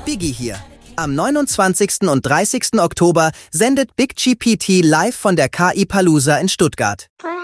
Biggie hier. Am 29. und 30. Oktober sendet Big GPT live von der KI Palooza in Stuttgart.